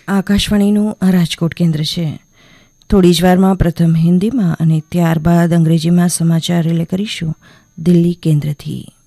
આકાશવાણીનું આ રાજકોટ કેન્દ્ર છે. થોડી જ વારમાં પ્રથમ હિન્દીમાં અને ત્યારબાદ અંગ્રેજીમાં સમાચાર રિલે કરીશું દિલ્હી કેન્દ્રથી.